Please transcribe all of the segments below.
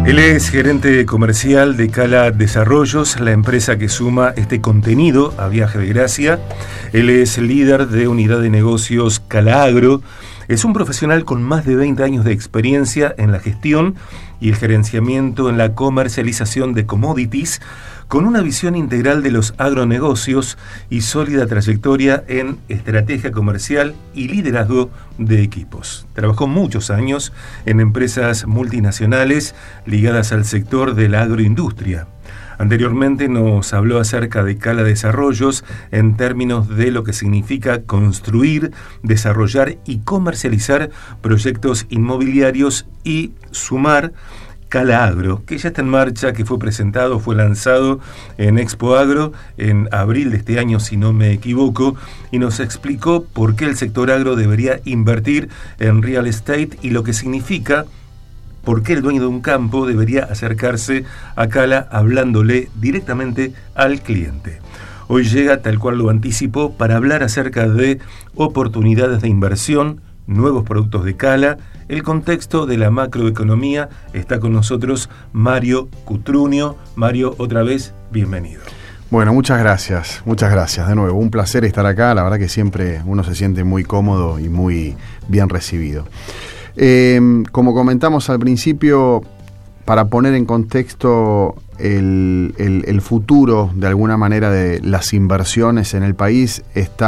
Él es gerente comercial de Cala Desarrollos, la empresa que suma este contenido a Viaje de Gracia. Él es líder de unidad de negocios Cala Agro. Es un profesional con más de 20 años de experiencia en la gestión y el gerenciamiento en la comercialización de commodities, con una visión integral de los agronegocios y sólida trayectoria en estrategia comercial y liderazgo de equipos. Trabajó muchos años en empresas multinacionales ligadas al sector de la agroindustria. Anteriormente nos habló acerca de Cala Desarrollos en términos de lo que significa construir, desarrollar y comercializar proyectos inmobiliarios y sumar Cala Agro, que ya está en marcha, que fue presentado, fue lanzado en Expo Agro en abril de este año, si no me equivoco, y nos explicó por qué el sector agro debería invertir en real estate y lo que significa por qué el dueño de un campo debería acercarse a Cala hablándole directamente al cliente. Hoy llega, tal cual lo anticipó, para hablar acerca de oportunidades de inversión, nuevos productos de Cala, el contexto de la macroeconomía. Está con nosotros Mario Cutrunio. Mario, otra vez, bienvenido. Bueno, muchas gracias de nuevo. Un placer estar acá, la verdad que siempre uno se siente muy cómodo y muy bien recibido. Como comentamos al principio, para poner en contexto el futuro, de alguna manera, de las inversiones en el país,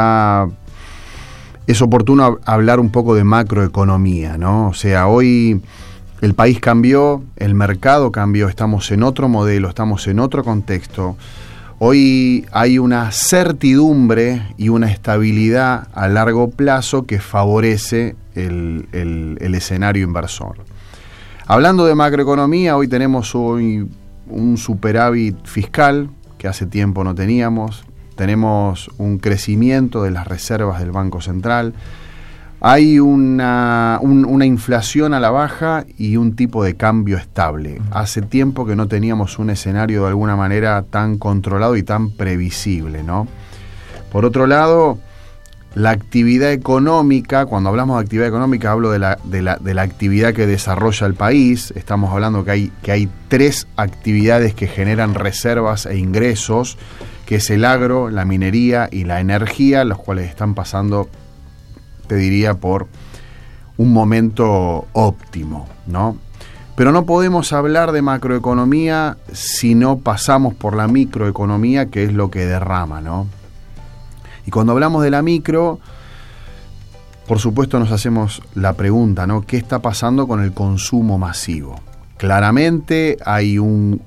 es oportuno hablar un poco de macroeconomía, ¿no? O sea, hoy el país cambió, el mercado cambió, estamos en otro modelo, estamos en otro contexto. Hoy hay una certidumbre y una estabilidad a largo plazo que favorece el escenario inversor. Hablando de macroeconomía, hoy tenemos un superávit fiscal que hace tiempo no teníamos. Tenemos un crecimiento de las reservas del Banco Central. Hay una inflación a la baja y un tipo de cambio estable. Hace tiempo que no teníamos un escenario de alguna manera tan controlado y tan previsible, ¿no? Por otro lado, la actividad económica, cuando hablamos de actividad económica, hablo de la actividad que desarrolla el país. Estamos hablando que hay tres actividades que generan reservas e ingresos, que es el agro, la minería y la energía, los cuales están pasando, te diría, por un momento óptimo, ¿no? Pero no podemos hablar de macroeconomía si no pasamos por la microeconomía, que es lo que derrama, ¿no? Y cuando hablamos de la micro, por supuesto nos hacemos la pregunta, ¿no? ¿Qué está pasando con el consumo masivo? Claramente hay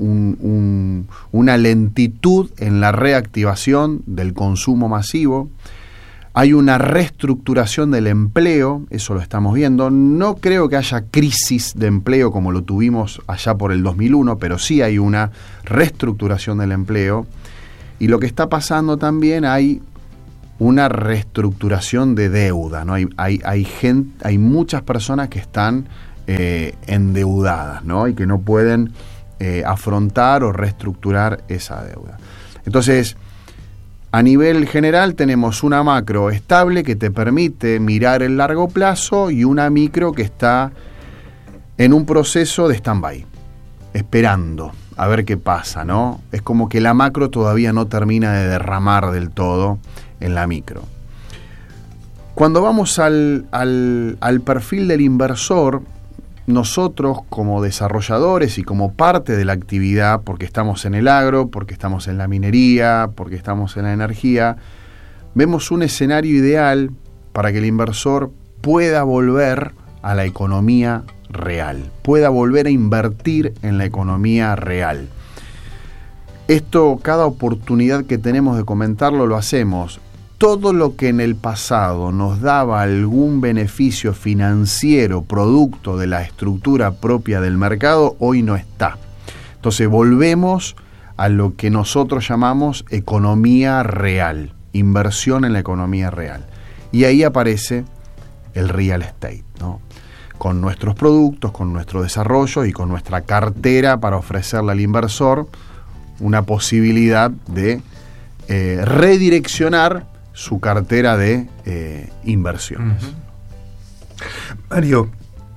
una lentitud en la reactivación del consumo masivo. Hay una reestructuración del empleo, eso lo estamos viendo. No creo que haya crisis de empleo como lo tuvimos allá por el 2001, pero sí hay una reestructuración del empleo. Y lo que está pasando también, hay una reestructuración de deuda, ¿no? Hay muchas personas que están endeudadas, ¿no? Y que no pueden afrontar o reestructurar esa deuda. Entonces, a nivel general tenemos una macro estable que te permite mirar el largo plazo y una micro que está en un proceso de stand-by, esperando a ver qué pasa, ¿no? Es como que la macro todavía no termina de derramar del todo en la micro. Cuando vamos al perfil del inversor, nosotros como desarrolladores y como parte de la actividad, porque estamos en el agro, porque estamos en la minería, porque estamos en la energía, vemos un escenario ideal para que el inversor pueda volver a la economía real, pueda volver a invertir en la economía real. Esto, cada oportunidad que tenemos de comentarlo, lo hacemos. Todo lo que en el pasado nos daba algún beneficio financiero producto de la estructura propia del mercado, hoy no está. Entonces volvemos a lo que nosotros llamamos economía real, inversión en la economía real. Y ahí aparece el real estate, ¿no? Con nuestros productos, con nuestro desarrollo y con nuestra cartera para ofrecerle al inversor una posibilidad de redireccionar su cartera de inversiones. Mario,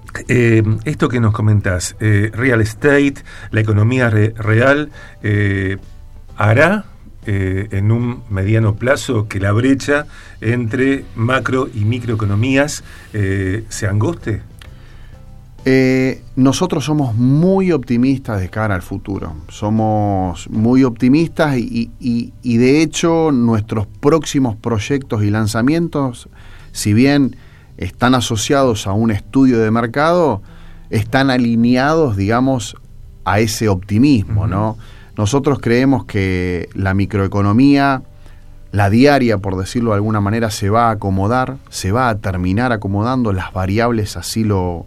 Esto que nos comentás, real estate, la economía real, ¿hará en un mediano plazo que la brecha entre macro y microeconomías se angoste? Nosotros somos muy optimistas de cara al futuro. Somos muy optimistas y de hecho nuestros próximos proyectos y lanzamientos, si bien están asociados a un estudio de mercado, están alineados, digamos, a ese optimismo, ¿no? Nosotros creemos que la microeconomía, la diaria, por decirlo de alguna manera, se va a acomodar, se va a terminar acomodando, las variables así lo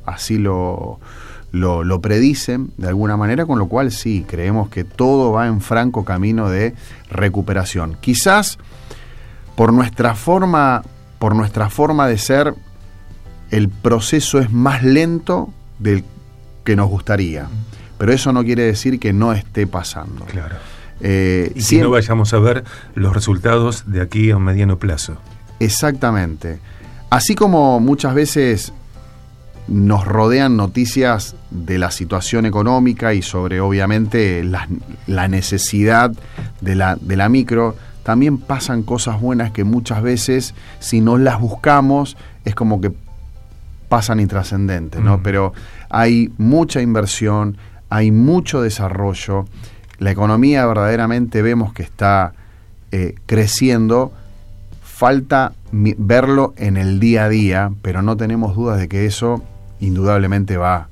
predicen de alguna manera, con lo cual sí, creemos que todo va en franco camino de recuperación. Quizás por nuestra forma de ser, el proceso es más lento del que nos gustaría, pero eso no quiere decir que no esté pasando. Claro. Y si no vayamos a ver los resultados de aquí a un mediano plazo. Exactamente. Así como muchas veces nos rodean noticias de la situación económica y sobre, obviamente, la necesidad de la micro, también pasan cosas buenas que muchas veces, si no las buscamos, es como que pasan intrascendentes, ¿no? Pero hay mucha inversión, hay mucho desarrollo. La economía verdaderamente vemos que está creciendo. Falta verlo en el día a día, pero no tenemos dudas de que eso indudablemente va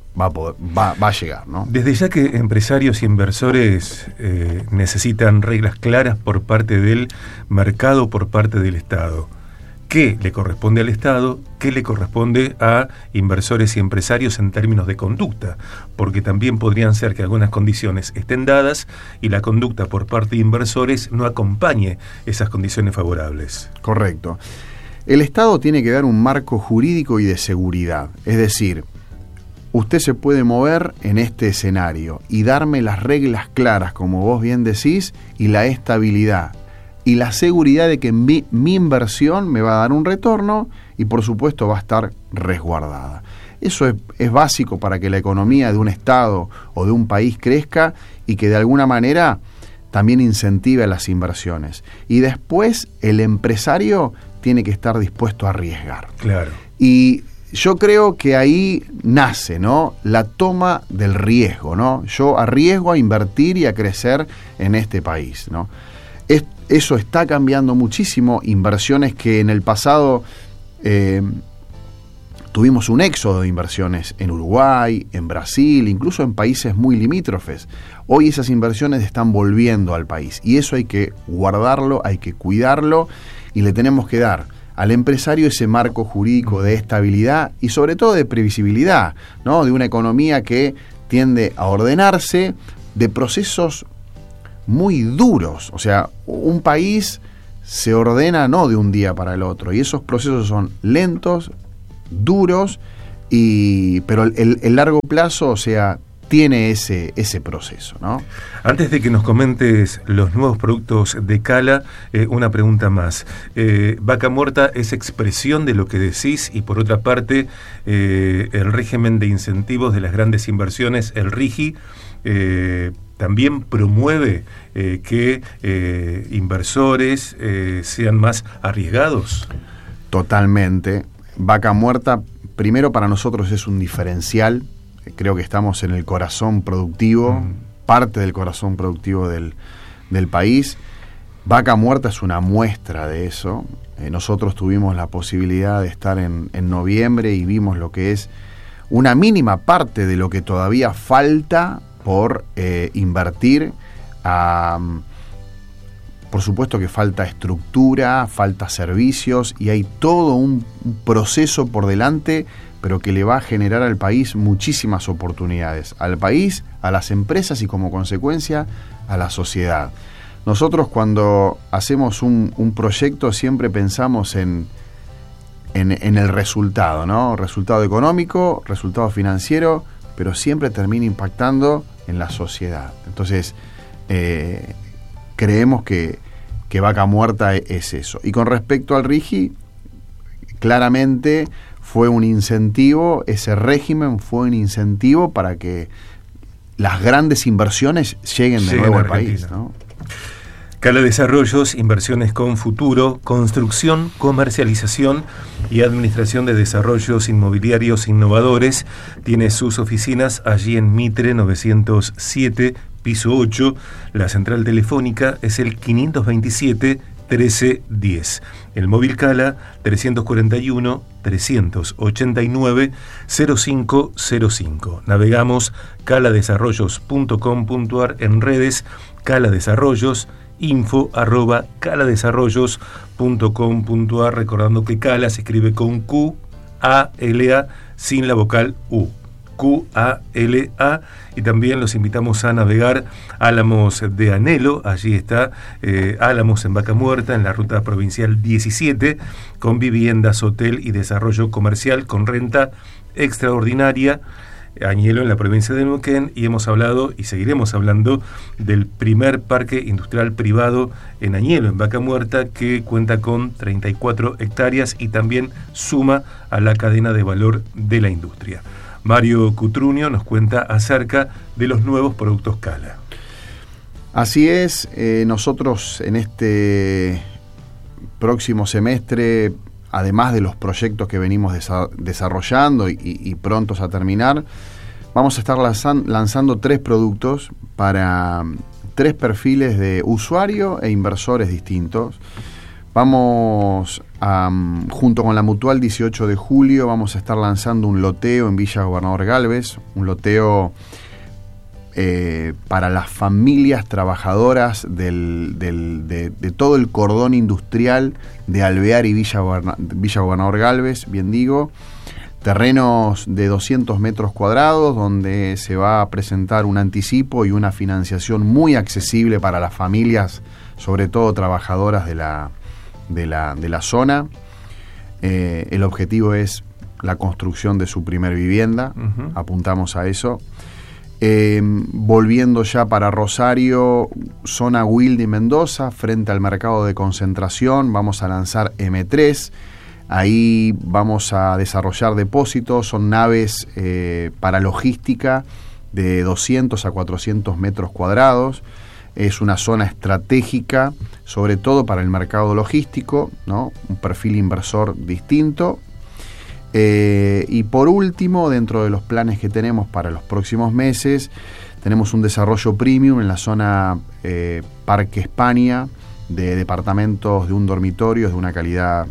a llegar, ¿no? Desde ya que empresarios y inversores necesitan reglas claras por parte del mercado, por parte del Estado. ¿Qué le corresponde al Estado? ¿Qué le corresponde a inversores y empresarios en términos de conducta? Porque también podrían ser que algunas condiciones estén dadas y la conducta por parte de inversores no acompañe esas condiciones favorables. Correcto. El Estado tiene que dar un marco jurídico y de seguridad. Es decir, usted se puede mover en este escenario y darme las reglas claras, como vos bien decís, y la estabilidad y la seguridad de que mi inversión me va a dar un retorno y por supuesto va a estar resguardada. Eso es básico para que la economía de un Estado o de un país crezca y que de alguna manera también incentive a las inversiones. Y después el empresario tiene que estar dispuesto a arriesgar. Claro. Y yo creo que ahí nace, ¿no?, la toma del riesgo, ¿no? Yo arriesgo a invertir y a crecer en este país, ¿no? Eso está cambiando muchísimo. Inversiones que en el pasado tuvimos un éxodo de inversiones en Uruguay, en Brasil, incluso en países muy limítrofes. Hoy esas inversiones están volviendo al país y eso hay que guardarlo, hay que cuidarlo y le tenemos que dar al empresario ese marco jurídico de estabilidad y sobre todo de previsibilidad, ¿no?, de una economía que tiende a ordenarse, de procesos muy duros. O sea, un país se ordena no de un día para el otro y esos procesos son lentos, duros, pero el largo plazo, o sea, tiene ese proceso, ¿no? Antes de que nos comentes los nuevos productos de Cala, una pregunta más. Vaca Muerta es expresión de lo que decís y por otra parte el régimen de incentivos de las grandes inversiones, el RIGI, también promueve que inversores sean más arriesgados. Totalmente. Vaca Muerta, primero para nosotros es un diferencial. Creo que estamos en el corazón productivo, parte del corazón productivo del país. Vaca Muerta es una muestra de eso. Nosotros tuvimos la posibilidad de estar en noviembre y vimos lo que es una mínima parte de lo que todavía falta por invertir. Por supuesto que falta estructura, falta servicios y hay todo un proceso por delante, pero que le va a generar al país muchísimas oportunidades, al país, a las empresas y como consecuencia a la sociedad. Nosotros cuando hacemos un proyecto siempre pensamos en el resultado, ¿no? Resultado económico, resultado financiero, pero siempre termina impactando en la sociedad. Entonces, creemos que Vaca Muerta es eso. Y con respecto al RIGI, claramente fue un incentivo, ese régimen fue un incentivo para que las grandes inversiones lleguen de nuevo al país, ¿no? Cala Desarrollos, inversiones con futuro, construcción, comercialización y administración de desarrollos inmobiliarios innovadores. Tiene sus oficinas allí en Mitre 907, piso 8. La central telefónica es el 527-1310. El móvil Cala 341-389-0505. Navegamos caladesarrollos.com.ar, en redes Cala Desarrollos, info@caladesarrollos.com.ar, recordando que Cala se escribe con Q-A-L-A sin la vocal U. Q-A-L-A. Y también los invitamos a navegar Álamos de Anhelo. Allí está Álamos en Vaca Muerta, en la ruta provincial 17, con viviendas, hotel y desarrollo comercial con renta extraordinaria. Añelo en la provincia de Neuquén, y hemos hablado y seguiremos hablando del primer parque industrial privado en Añelo, en Vaca Muerta, que cuenta con 34 hectáreas y también suma a la cadena de valor de la industria. Mario Cutrunio nos cuenta acerca de los nuevos productos Cala. Así es, nosotros en este próximo semestre, además de los proyectos que venimos desarrollando y prontos a terminar, vamos a estar lanzando 3 productos para 3 perfiles de usuario e inversores distintos. Vamos junto con la Mutual 18 de julio, vamos a estar lanzando un loteo en Villa Gobernador Galvez, un loteo para las familias trabajadoras de todo el cordón industrial de Alvear y Villa Gobernador Galvez, bien digo, terrenos de 200 metros cuadrados donde se va a presentar un anticipo y una financiación muy accesible para las familias, sobre todo trabajadoras de la zona. El objetivo es la construcción de su primer vivienda, apuntamos a eso. Volviendo ya para Rosario, zona Wilde y Mendoza, frente al mercado de concentración, vamos a lanzar M3. Ahí vamos a desarrollar depósitos, son naves para logística de 200 a 400 metros cuadrados. Es una zona estratégica, sobre todo para el mercado logístico, ¿no? Un perfil inversor distinto. Y por último, dentro de los planes que tenemos para los próximos meses, tenemos un desarrollo premium en la zona Parque España, de departamentos de un dormitorio de una calidad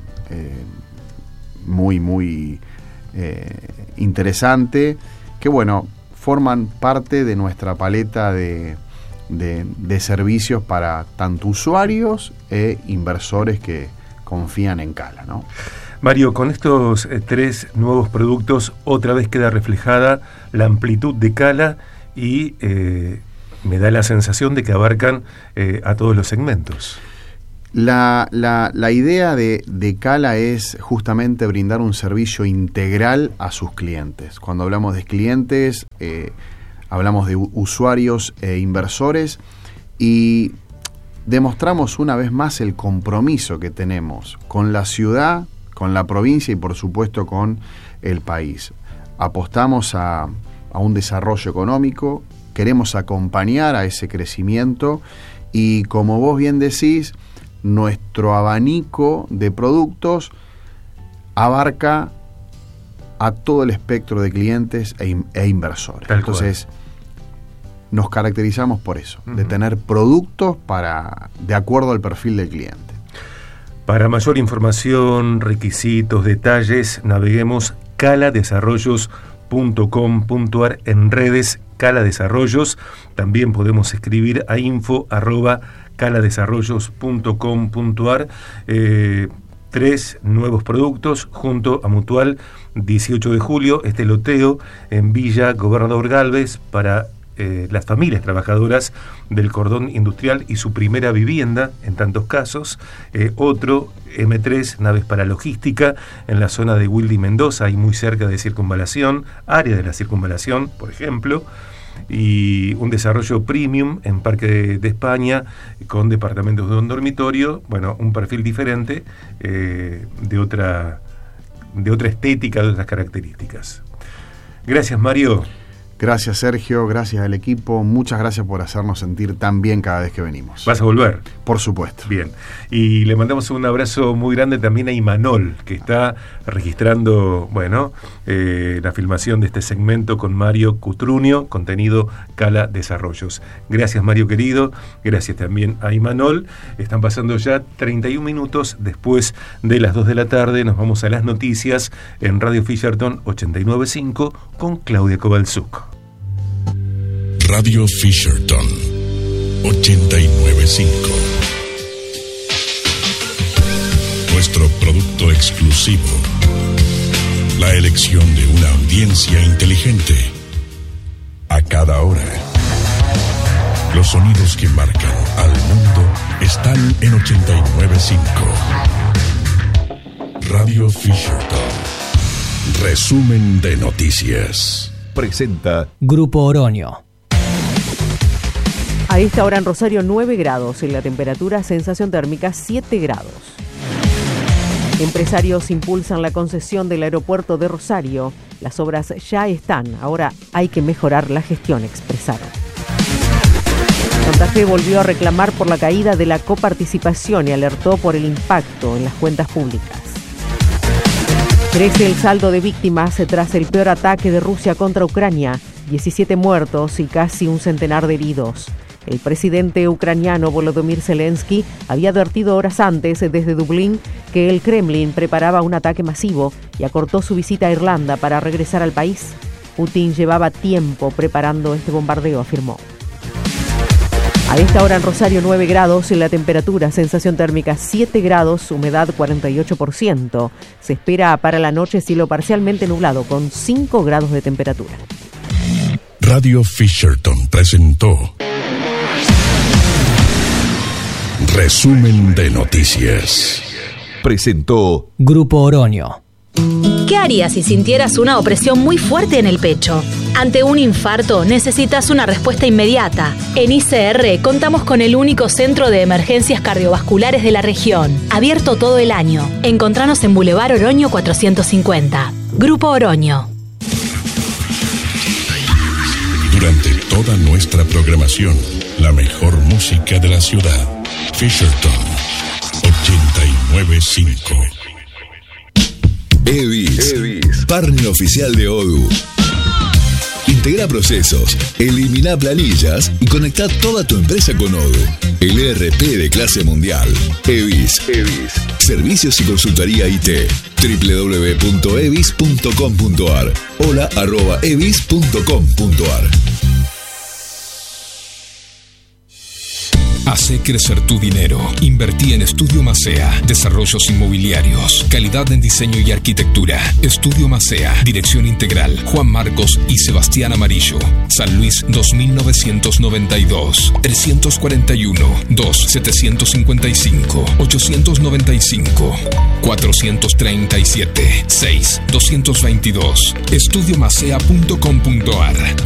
muy interesante, que bueno, forman parte de nuestra paleta de servicios para tanto usuarios e inversores que confían en Cala, ¿no? Mario, con estos 3 nuevos productos otra vez queda reflejada la amplitud de Cala y me da la sensación de que abarcan a todos los segmentos. La idea de Cala es justamente brindar un servicio integral a sus clientes. Cuando hablamos de clientes, hablamos de usuarios e inversores, y demostramos una vez más el compromiso que tenemos con la ciudad, con la provincia y por supuesto con el país. Apostamos a un desarrollo económico, queremos acompañar a ese crecimiento y, como vos bien decís, nuestro abanico de productos abarca a todo el espectro de clientes e inversores. Entonces, nos caracterizamos por eso, de tener productos de acuerdo al perfil del cliente. Para mayor información, requisitos, detalles, naveguemos caladesarrollos.com.ar, en redes Cala Desarrollos. También podemos escribir a info@caladesarrollos.com.ar. 3 nuevos productos junto a Mutual 18 de julio, este loteo en Villa Gobernador Galvez para las familias trabajadoras del cordón industrial y su primera vivienda, en tantos casos. Otro M3, naves para logística, en la zona de Wilde y Mendoza, y muy cerca de Circunvalación, área de la Circunvalación, por ejemplo. Y un desarrollo premium en Parque de España, con departamentos de un dormitorio, bueno, un perfil diferente, de otra de otra estética, de otras características. Gracias, Mario. Gracias, Sergio, gracias al equipo, muchas gracias por hacernos sentir tan bien cada vez que venimos. ¿Vas a volver? Por supuesto. Bien, y le mandamos un abrazo muy grande también a Imanol, que está registrando, la filmación de este segmento con Mario Cutrunio, contenido Cala Desarrollos. Gracias, Mario querido, gracias también a Imanol. Están pasando ya 31 minutos después de las 2 de la tarde, nos vamos a las noticias en Radio Fisherton 89.5 con Claudia Kovalzuk. Radio Fisherton 89.5. Nuestro producto exclusivo. La elección de una audiencia inteligente. A cada hora. Los sonidos que marcan al mundo están en 89.5. Radio Fisherton. Resumen de noticias. Presenta Grupo Oroño. A esta hora en Rosario 9 grados, en la temperatura sensación térmica 7 grados. Empresarios impulsan la concesión del aeropuerto de Rosario. Las obras ya están, ahora hay que mejorar la gestión, expresaron. Santa Fe volvió a reclamar por la caída de la coparticipación y alertó por el impacto en las cuentas públicas. Crece el saldo de víctimas tras el peor ataque de Rusia contra Ucrania, 17 muertos y casi un centenar de heridos. El presidente ucraniano Volodymyr Zelensky había advertido horas antes desde Dublín que el Kremlin preparaba un ataque masivo y acortó su visita a Irlanda para regresar al país. Putin llevaba tiempo preparando este bombardeo, afirmó. A esta hora en Rosario 9 grados, en la temperatura, sensación térmica 7 grados, humedad 48%. Se espera para la noche cielo parcialmente nublado con 5 grados de temperatura. Radio Fisherton presentó Resumen de noticias. Presentó Grupo Oroño. ¿Qué harías si sintieras una opresión muy fuerte en el pecho? Ante un infarto necesitas una respuesta inmediata. En ICR contamos con el único centro de emergencias cardiovasculares de la región, abierto todo el año. Encontranos en Boulevard Oroño 450. Grupo Oroño. Durante toda nuestra programación, la mejor música de la ciudad. Fisherton 89.5. EVIS, partner oficial de Odoo. Integra procesos, elimina planillas y conecta toda tu empresa con Odoo, el ERP de clase mundial. EVIS. Servicios y consultoría IT. www.evis.com.ar. hola@evis.com.ar. Hace crecer tu dinero. Invertí en Estudio Macea. Desarrollos inmobiliarios. Calidad en diseño y arquitectura. Estudio Macea. Dirección integral. Juan Marcos y Sebastián Amarillo. San Luis 2992. 341-2-755. 895-437-6-222. Estudiomacea.com.ar.